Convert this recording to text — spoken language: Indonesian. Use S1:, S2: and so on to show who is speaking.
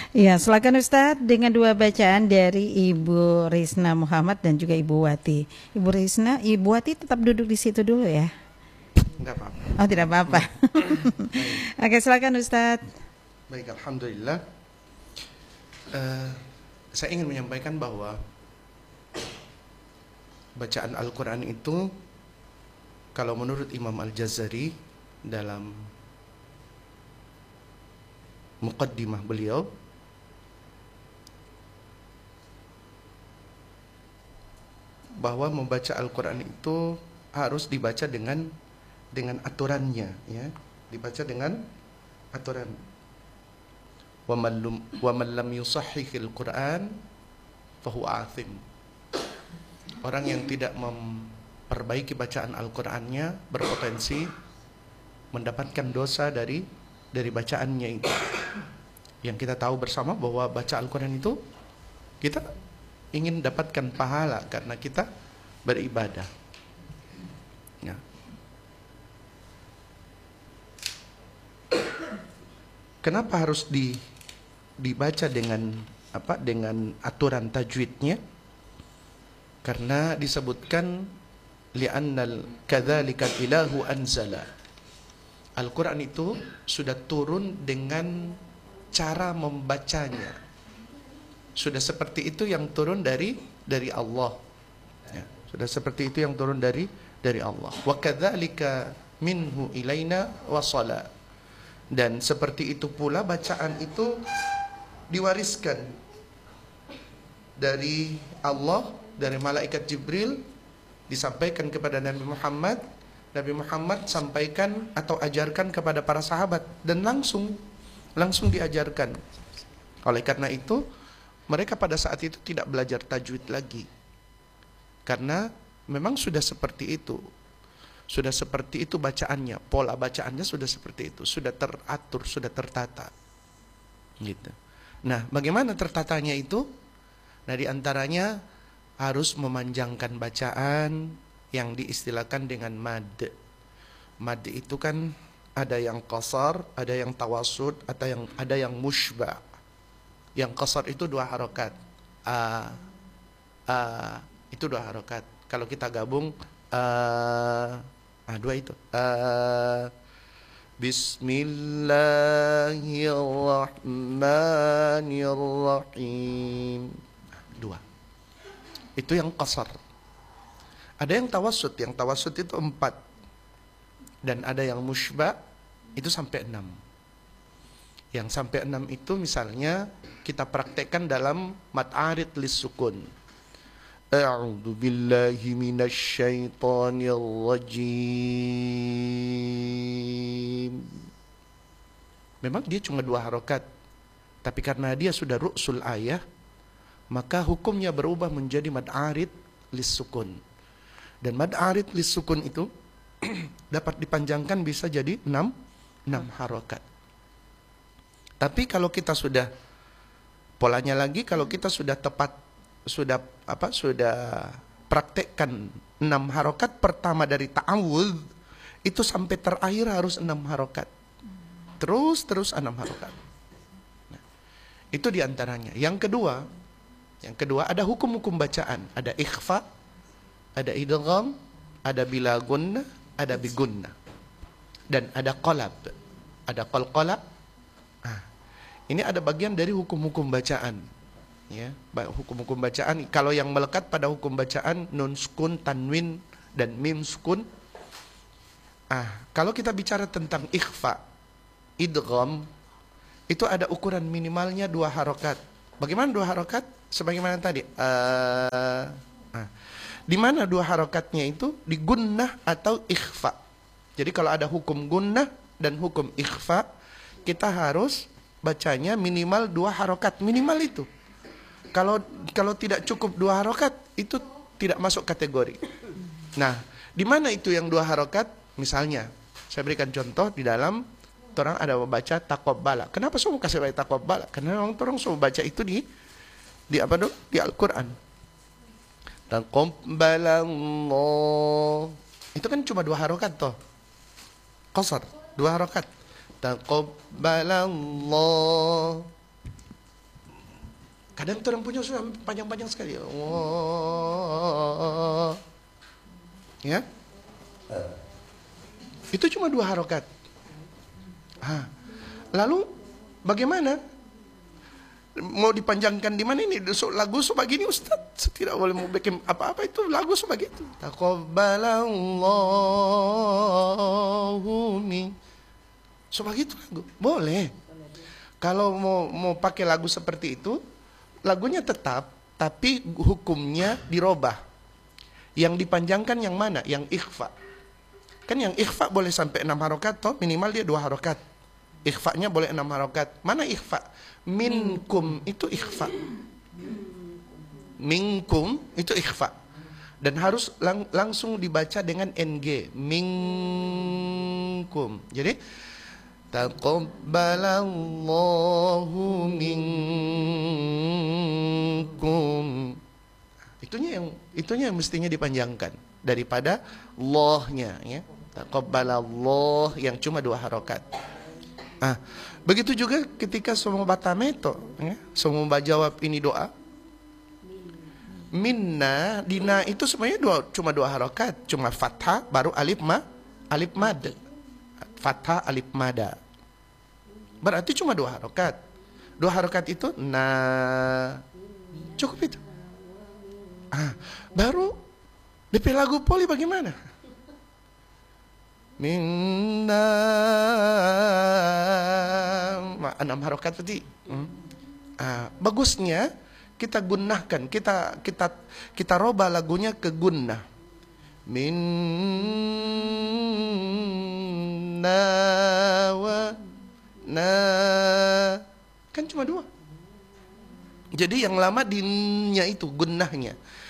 S1: Ya, silakan Ustadz dengan dua bacaan dari Ibu Risna Muhammad dan juga Ibu Wati. Ibu Risna, Ibu Wati tetap duduk di situ dulu ya.
S2: Enggak apa-apa.
S1: Oh, tidak apa-apa. Oke, silakan Ustadz.
S2: Baik, alhamdulillah. Saya ingin menyampaikan bahwa bacaan Al-Quran itu, kalau menurut Imam Al-Jazari dalam muqaddimah beliau, bahwa membaca Al-Quran itu harus dibaca dengan aturannya, ya, dibaca dengan aturan. Wa man lam yusahhihil Quran fahuwa athim. Orang yang tidak memperbaiki bacaan Al-Qur'annya berpotensi mendapatkan dosa dari bacaannya itu. Yang kita tahu bersama bahwa baca Al-Quran itu kita ingin dapatkan pahala karena kita beribadah. Ya. Kenapa harus dibaca dengan dengan aturan tajwidnya? Karena disebutkan li'annal kadzalika ilahu anzala. Al-Quran itu sudah turun dengan cara membacanya. Sudah seperti itu yang turun dari Allah. Ya, sudah seperti itu yang turun dari Allah. Wa kadzalika minhu ilaina wasala. Dan seperti itu pula bacaan itu diwariskan dari Allah, dari malaikat Jibril, disampaikan kepada Nabi Muhammad. Nabi Muhammad sampaikan atau ajarkan kepada para sahabat dan langsung diajarkan. Oleh karena itu, mereka pada saat itu tidak belajar tajwid lagi. Karena memang sudah seperti itu. Sudah seperti itu bacaannya, pola bacaannya sudah seperti itu, sudah teratur, sudah tertata. Gitu. Nah, bagaimana tertatanya itu? Nah, di antaranya harus memanjangkan bacaan yang diistilahkan dengan mad. Mad itu kan ada yang qasar, ada yang tawasud, ada yang mushba. Yang qasar itu 2 harokat. Itu 2 harokat. Kalau kita gabung 2 itu. Bismillahirrahmanirrahim. 2. Itu yang qasar. Ada yang tawassut itu 4. Dan ada yang mushba itu sampai 6. Yang sampai 6 itu misalnya kita praktekkan dalam mad arid lis sukun. A'udzu billahi minasy syaithanir rajim. Memang dia cuma 2 harokat, tapi karena dia sudah ru'sul ayah, maka hukumnya berubah menjadi mad arid lis sukun. Dan mad arid lis sukun itu dapat dipanjangkan bisa jadi 6 harokat. Tapi kalau kita sudah polanya lagi, kalau kita sudah tepat sudah praktekkan 6 harokat pertama dari ta'awudz, itu sampai terakhir harus 6 harokat. Terus 6 harokat. Nah, itu diantaranya. Yang kedua ada hukum-hukum bacaan. Ada ikhfa, ada idgham, ada bila gunnah, ada bi gunnah. Dan ada qalab, ada qalqala. Ini ada bagian dari hukum-hukum bacaan. Ya, hukum-hukum bacaan. Kalau yang melekat pada hukum bacaan nun sukun, tanwin dan mim sukun. Kalau kita bicara tentang ikhfa, idgham, itu ada ukuran minimalnya 2 harokat. Bagaimana 2 harokat? Sebagaimana tadi. Di mana 2 harokatnya itu? Di gunnah atau ikhfa. Jadi kalau ada hukum gunnah dan hukum ikhfa, kita harus bacanya minimal 2 harokat. Minimal itu. Kalau tidak cukup 2 harokat, itu tidak masuk kategori. Nah, di mana itu yang 2 harokat? Misalnya, saya berikan contoh di dalam orang ada membaca taqabbala. Kenapa semua kasih baca taqabbala? Karena orang semua baca itu di Al-Quran. Taqabbalallah. Itu kan cuma 2 harokat toh. Qasar, 2 harokat. Taqabbalallah. Kadang orang punya suara panjang-panjang sekali. Oh, ya. Itu cuma 2 harokat. Lalu bagaimana? Mau dipanjangkan di mana ini? Lagu sebegini Ustaz, tidak boleh mau bikin apa-apa, itu lagu sebegitu. Taqabbalallahu min. Sebegitu lagu. Boleh. Kalau mau pakai lagu seperti itu, lagunya tetap, tapi hukumnya dirobah. Yang dipanjangkan yang mana? Yang ikhfa. Kan yang ikhfa boleh sampai 6 harokat, toh minimal dia 2 harokat. Ikhfa'nya boleh 6 harokat. Mana ikhfa? Minkum itu ikhfa. Minkum itu ikhfa. Dan harus langsung dibaca dengan NG. Minkum. Jadi taqabbalallahu minkum. Itunya yang mestinya dipanjangkan daripada Allahnya, ya. Taqabbalallah yang cuma 2 harokat. Begitu juga ketika semua batameto, ya, semua jawab ini doa. Minna, dina itu sebenarnya cuma 2 harokat, cuma fathah baru alif mad. Fathah alif mada. Berarti cuma 2 harokat. 2 harokat itu cukup itu. Baru DP lagu poli bagaimana? Minna 6 harokat tadi. Bagusnya kita gunnahkan, kita robah lagunya ke gunnah. Minna wa na, kan cuma 2. Jadi yang lama dinnya itu gunnahnya.